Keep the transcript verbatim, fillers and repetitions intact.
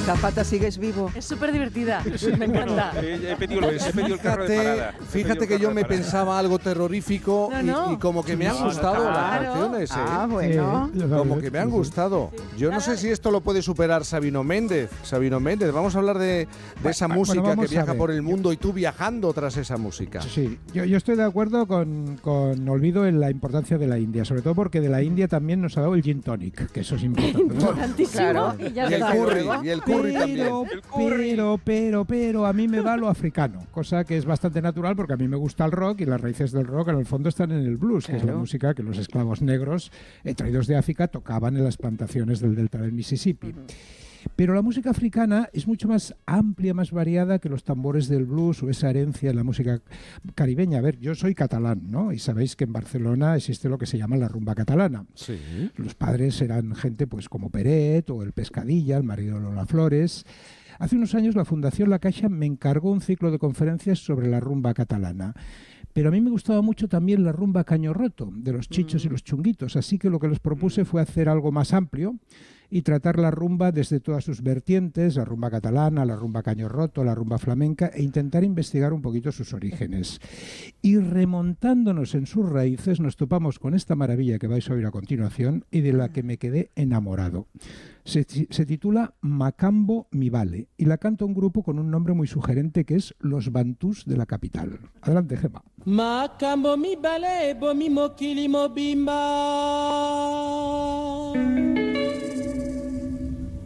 Zapata, ¿sigues vivo? Es súper divertida, me encanta. Bueno, eh, he pedido, pues, he pedido el carro de Fíjate, parada. fíjate que yo me pensaba algo terrorífico No, y, no. y como que me han No, gustado no, las claro. canciones, ¿eh? Ah, bueno. Sí, Como que me han gustado. Yo no sé si esto lo puede superar Sabino Méndez. Sabino Méndez, vamos a hablar de, de esa Bueno, música vamos que a viaja ver. por el mundo y tú viajando tras esa música. Sí, yo, yo estoy de acuerdo con, con Olvido en la importancia de la India, sobre todo porque de la India también nos ha dado el gin tonic, que eso es importante, ¿no? Importantísimo. Claro. Y ya Y el está. curry, y el curry también. Pero, pero, pero, pero, a mí me va lo africano, cosa que es bastante natural porque a mí me gusta el rock y las raíces del rock en el fondo están en el blues, que es la Claro. música que los esclavos negros eh, traídos de África tocaban en las plantaciones del delta del Mississippi. Pero la música africana es mucho más amplia, más variada que los tambores del blues o esa herencia en la música caribeña. A ver, yo soy catalán, ¿no? Y sabéis que en Barcelona existe lo que se llama la rumba catalana. Sí. Los padres eran gente pues como Peret o el Pescadilla, el marido de Lola Flores. Hace unos años la Fundación La Caixa me encargó un ciclo de conferencias sobre la rumba catalana. Pero a mí me gustaba mucho también la rumba Caño Roto, de los Chichos y los Chunguitos, así que lo que les propuse fue hacer algo más amplio y tratar la rumba desde todas sus vertientes, la rumba catalana, la rumba Caño Roto, la rumba flamenca, e intentar investigar un poquito sus orígenes. Y remontándonos en sus raíces nos topamos con esta maravilla que vais a oír a continuación y de la que me quedé enamorado. Se, se titula Macambo Mi Vale y la canta un grupo con un nombre muy sugerente que es Los Bantús de la Capital. Adelante, Gemma. Macambo mi bale bo mi mokili mobimba